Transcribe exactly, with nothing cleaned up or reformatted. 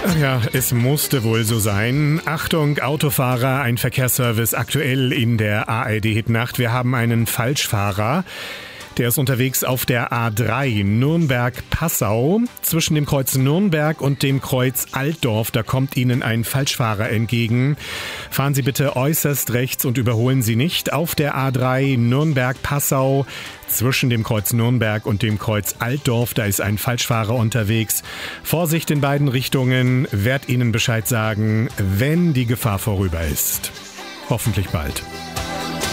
Ja, es musste wohl so sein. Achtung, Autofahrer, ein Verkehrsservice aktuell in der A R D-Hitnacht. Wir haben einen Falschfahrer. Der ist unterwegs auf der A drei Nürnberg-Passau. Zwischen dem Kreuz Nürnberg und dem Kreuz Altdorf, da kommt Ihnen ein Falschfahrer entgegen. Fahren Sie bitte äußerst rechts und überholen Sie nicht. Auf der A drei Nürnberg-Passau, zwischen dem Kreuz Nürnberg und dem Kreuz Altdorf, da ist ein Falschfahrer unterwegs. Vorsicht in beiden Richtungen, werd Ihnen Bescheid sagen, wenn die Gefahr vorüber ist. Hoffentlich bald.